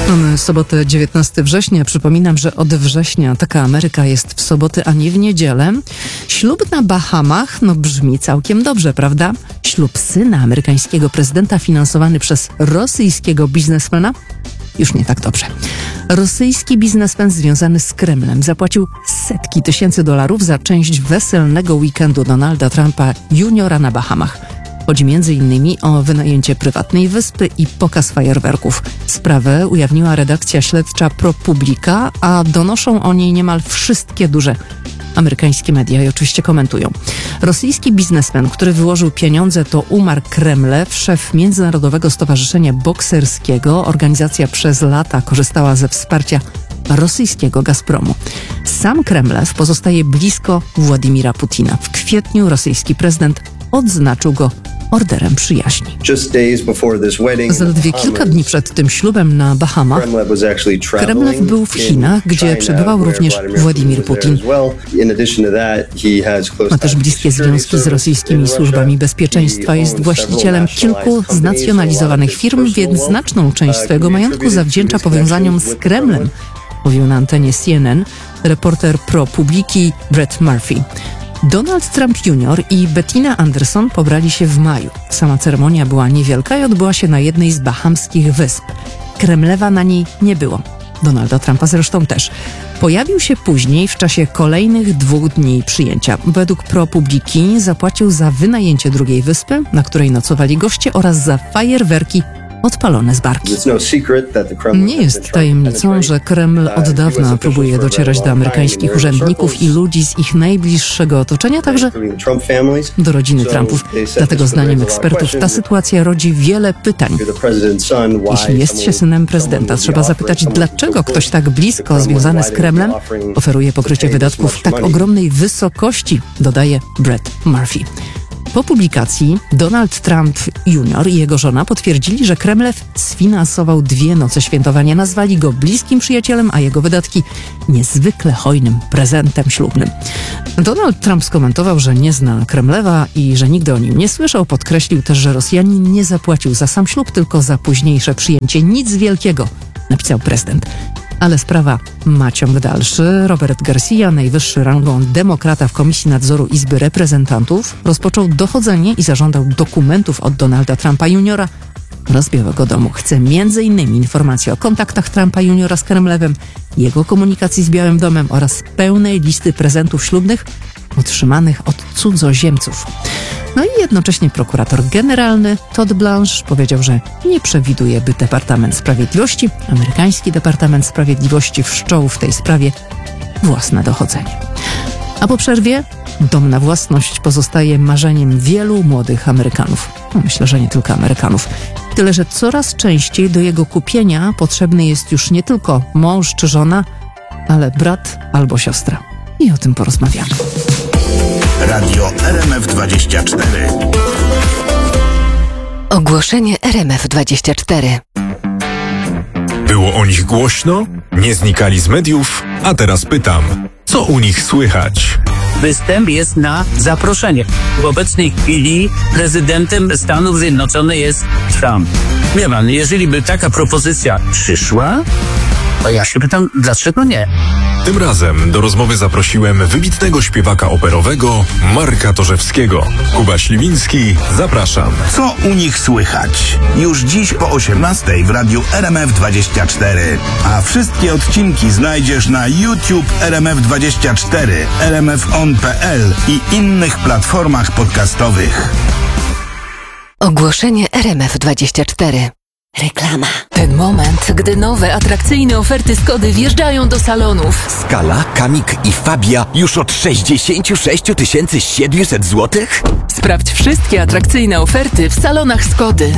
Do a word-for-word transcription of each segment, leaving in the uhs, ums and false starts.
Mamy sobotę dziewiętnastego września. Przypominam, że od września taka Ameryka jest w soboty, a nie w niedzielę. Ślub na Bahamach, no brzmi całkiem dobrze, prawda? Ślub syna amerykańskiego prezydenta finansowany przez rosyjskiego biznesmena? Już nie tak dobrze. Rosyjski biznesmen związany z Kremlem zapłacił setki tysięcy dolarów za część weselnego weekendu Donalda Trumpa juniora na Bahamach. Chodzi między innymi o wynajęcie prywatnej wyspy i pokaz fajerwerków. Sprawę ujawniła redakcja śledcza ProPublica, a donoszą o niej niemal wszystkie duże amerykańskie media i oczywiście komentują. Rosyjski biznesmen, który wyłożył pieniądze, to Umar Kremlew, szef Międzynarodowego Stowarzyszenia Bokserskiego. Organizacja przez lata korzystała ze wsparcia rosyjskiego Gazpromu. Sam Kremlew pozostaje blisko Władimira Putina. W kwietniu rosyjski prezydent odznaczył go orderem przyjaźni. Zaledwie kilka dni przed tym ślubem na Bahamach Kremlew był w Chinach, gdzie przebywał również Władimir Putin. Ma też bliskie związki z rosyjskimi służbami bezpieczeństwa. Jest właścicielem kilku znacjonalizowanych firm, więc znaczną część swojego majątku zawdzięcza powiązaniom z Kremlem, mówił na antenie C N N reporter ProPublici Brett Murphy. Donald Trump junior i Bettina Anderson pobrali się w maju. Sama ceremonia była niewielka i odbyła się na jednej z bahamskich wysp. Kremlewa na niej nie było. Donalda Trumpa zresztą też. Pojawił się później w czasie kolejnych dwóch dni przyjęcia. Według ProPublici zapłacił za wynajęcie drugiej wyspy, na której nocowali goście, oraz za fajerwerki odpalone z barki. Nie jest tajemnicą, że Kreml od dawna próbuje docierać do amerykańskich urzędników i ludzi z ich najbliższego otoczenia, także do rodziny Trumpów. Dlatego zdaniem ekspertów ta sytuacja rodzi wiele pytań. Jeśli jest się synem prezydenta, trzeba zapytać, dlaczego ktoś tak blisko związany z Kremlem oferuje pokrycie wydatków w tak ogromnej wysokości, dodaje Brett Murphy. Po publikacji Donald Trump junior i jego żona potwierdzili, że Kremlew sfinansował dwie noce świętowania. Nazwali go bliskim przyjacielem, a jego wydatki niezwykle hojnym prezentem ślubnym. Donald Trump skomentował, że nie zna Kremlewa i że nigdy o nim nie słyszał. Podkreślił też, że Rosjanin nie zapłacił za sam ślub, tylko za późniejsze przyjęcie. Nic wielkiego, napisał prezydent. Ale sprawa ma ciąg dalszy. Robert Garcia, najwyższy rangą demokrata w Komisji Nadzoru Izby Reprezentantów, rozpoczął dochodzenie i zażądał dokumentów od Donalda Trumpa juniora oraz Białego Domu. Chce między innymi informacji o kontaktach Trumpa juniora z Kremlewem, jego komunikacji z Białym Domem oraz pełnej listy prezentów ślubnych otrzymanych od cudzoziemców. No i jednocześnie prokurator generalny Todd Blanche powiedział, że nie przewiduje, by Departament Sprawiedliwości, amerykański Departament Sprawiedliwości, wszczął w tej sprawie własne dochodzenie. A po przerwie dom na własność pozostaje marzeniem wielu młodych Amerykanów. No, myślę, że nie tylko Amerykanów. Tyle, że coraz częściej do jego kupienia potrzebny jest już nie tylko mąż czy żona, ale brat albo siostra. I o tym porozmawiamy. Radio R M F dwadzieścia cztery. Ogłoszenie R M F dwadzieścia cztery. Było o nich głośno, nie znikali z mediów, a teraz pytam, co u nich słychać? Występ jest na zaproszenie. W obecnej chwili prezydentem Stanów Zjednoczonych jest Trump. Wie pan, jeżeli by taka propozycja przyszła, to ja się pytam, dlaczego nie? Tym razem do rozmowy zaprosiłem wybitnego śpiewaka operowego Marka Torzewskiego. Kuba Śliwiński, zapraszam. Co u nich słychać? Już dziś po osiemnastej w Radiu R M F dwadzieścia cztery. A wszystkie odcinki znajdziesz na YouTube R M F dwadzieścia cztery, R M F on kropka p l i innych platformach podcastowych. Ogłoszenie R M F dwadzieścia cztery. Reklama. Ten moment, gdy nowe, atrakcyjne oferty Skody wjeżdżają do salonów. Skala, Kamik i Fabia już od sześćdziesiąt sześć tysięcy siedemset złotych? Sprawdź wszystkie atrakcyjne oferty w salonach Skody.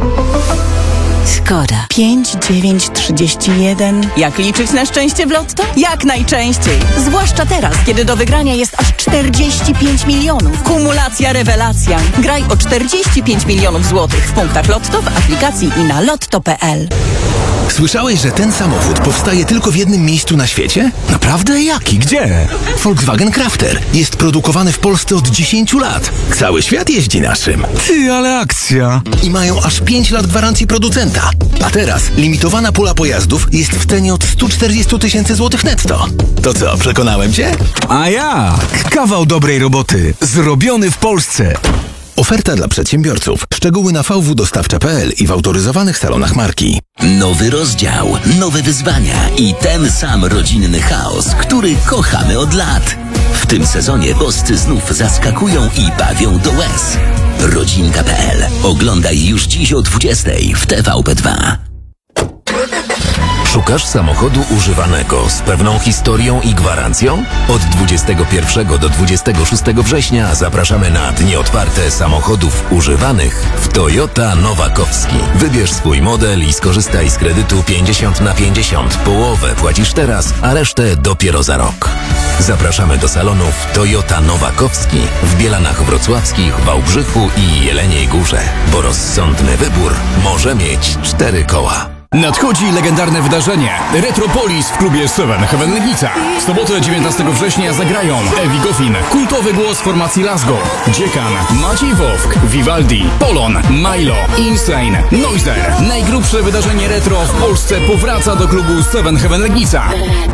Skoda. pięć dziewięć trzydzieści jeden. Jak liczyć na szczęście w lotto? Jak najczęściej. Zwłaszcza teraz, kiedy do wygrania jest aż czterdzieści pięć milionów. Kumulacja rewelacja. Graj o czterdzieści pięć milionów złotych w punktach lotto, w aplikacji i na lotto kropka p l. Słyszałeś, że ten samochód powstaje tylko w jednym miejscu na świecie? Naprawdę? Jaki? Gdzie? Volkswagen Crafter. Jest produkowany w Polsce od dziesięciu lat. Cały świat jeździ naszym. Ty, ale akcja. I mają aż pięć lat gwarancji producenta. A teraz limitowana pula pojazdów jest w cenie od stu czterdziestu tysięcy złotych netto. To co, przekonałem cię? A jak? Kawał dobrej roboty. Zrobiony w Polsce. Oferta dla przedsiębiorców. Szczegóły na v w dostawcza kropka p l i w autoryzowanych salonach marki. Nowy rozdział, nowe wyzwania i ten sam rodzinny chaos, który kochamy od lat. W tym sezonie boscy znów zaskakują i bawią do łez. rodzinka kropka p l. Oglądaj już dziś o dwudziestej w T V P dwa. Szukasz samochodu używanego z pewną historią i gwarancją? Od dwudziestego pierwszego do dwudziestego szóstego września zapraszamy na dni otwarte samochodów używanych w Toyota Nowakowski. Wybierz swój model i skorzystaj z kredytu pięćdziesiąt na pięćdziesiąt. Połowę płacisz teraz, a resztę dopiero za rok. Zapraszamy do salonów Toyota Nowakowski w Bielanach Wrocławskich, Wałbrzychu i Jeleniej Górze, bo rozsądny wybór może mieć cztery koła. Nadchodzi legendarne wydarzenie Retropolis w klubie Seven Heaven Legnica. W sobotę dziewiętnastego września zagrają Evi Goffin, kultowy głos formacji Lasgo, Dziekan, Maciej Wowk, Vivaldi, Polon, Milo, Insane, Noiser. Najgrubsze wydarzenie retro w Polsce powraca do klubu Seven Heaven Legnica.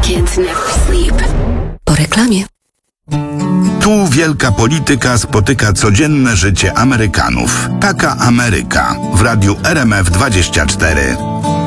Po reklamie. Tu wielka polityka spotyka codzienne życie Amerykanów. Taka Ameryka w radiu R M F dwadzieścia cztery.